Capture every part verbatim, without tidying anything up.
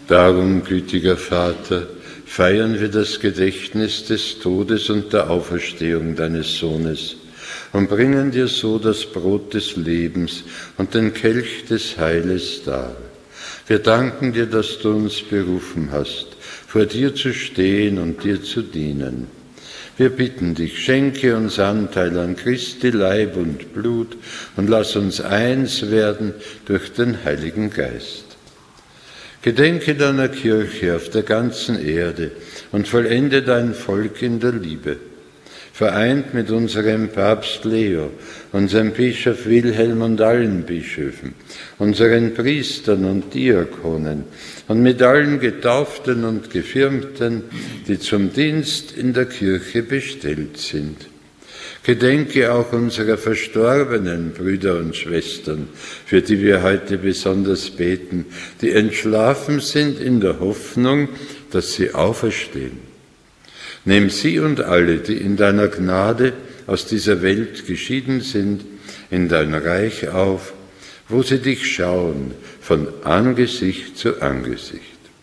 Darum, gütiger Vater, feiern wir das Gedächtnis des Todes und der Auferstehung deines Sohnes und bringen dir so das Brot des Lebens und den Kelch des Heiles dar. Wir danken dir, dass du uns berufen hast, vor dir zu stehen und dir zu dienen. Wir bitten dich, schenke uns Anteil an Christi Leib und Blut und lass uns eins werden durch den Heiligen Geist. Gedenke deiner Kirche auf der ganzen Erde und vollende dein Volk in der Liebe. Vereint mit unserem Papst Leo, unserem Bischof Wilhelm und allen Bischöfen, unseren Priestern und Diakonen und mit allen Getauften und Gefirmten, die zum Dienst in der Kirche bestellt sind. Gedenke auch unserer verstorbenen Brüder und Schwestern, für die wir heute besonders beten, die entschlafen sind in der Hoffnung, dass sie auferstehen. Nimm sie und alle, die in deiner Gnade aus dieser Welt geschieden sind, in dein Reich auf, wo sie dich schauen, von Angesicht zu Angesicht.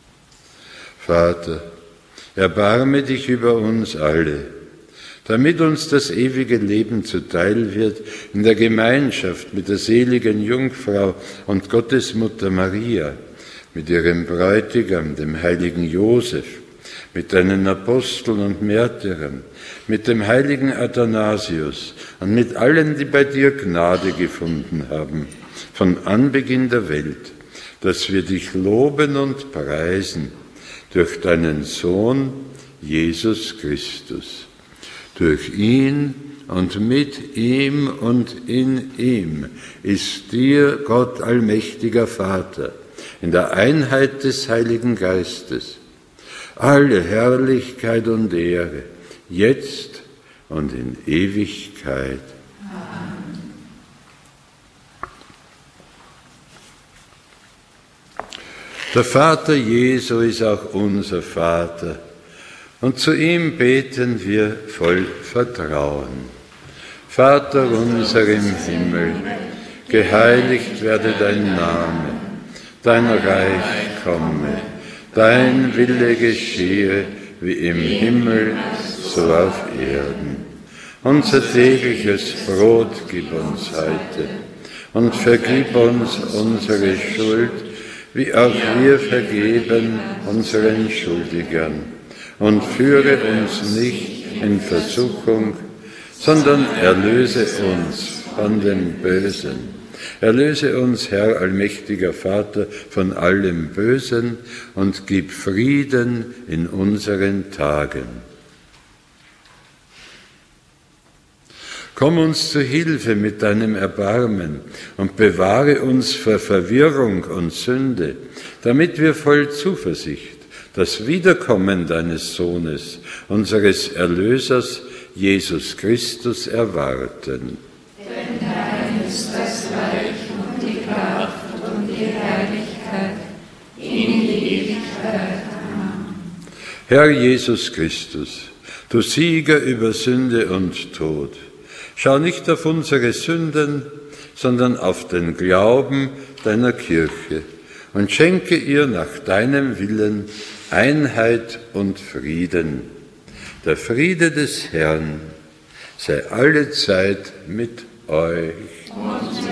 Vater, erbarme dich über uns alle, damit uns das ewige Leben zuteil wird in der Gemeinschaft mit der seligen Jungfrau und Gottesmutter Maria, mit ihrem Bräutigam, dem heiligen Josef, mit deinen Aposteln und Märtyrern, mit dem heiligen Athanasius und mit allen, die bei dir Gnade gefunden haben, von Anbeginn der Welt, dass wir dich loben und preisen durch deinen Sohn, Jesus Christus. Durch ihn und mit ihm und in ihm ist dir, Gott allmächtiger Vater, in der Einheit des Heiligen Geistes, alle Herrlichkeit und Ehre, jetzt und in Ewigkeit. Amen. Der Vater Jesu ist auch unser Vater, und zu ihm beten wir voll Vertrauen. Vater unser im Himmel, geheiligt werde dein Name, dein Reich komme, dein Wille geschehe, wie im Himmel, so auf Erden. Unser tägliches Brot gib uns heute und vergib uns unsere Schuld, wie auch wir vergeben unseren Schuldigern. Und führe uns nicht in Versuchung, sondern erlöse uns von dem Bösen. Erlöse uns, Herr allmächtiger Vater, von allem Bösen und gib Frieden in unseren Tagen. Komm uns zu Hilfe mit deinem Erbarmen und bewahre uns vor Verwirrung und Sünde, damit wir voll Zuversicht das Wiederkommen deines Sohnes, unseres Erlösers, Jesus Christus, erwarten. Denn dein ist das Reich und die Kraft und die Herrlichkeit in die Ewigkeit. Amen. Herr Jesus Christus, du Sieger über Sünde und Tod, schau nicht auf unsere Sünden, sondern auf den Glauben deiner Kirche und schenke ihr nach deinem Willen Einheit und Frieden. Der Friede des Herrn sei allezeit mit euch. Und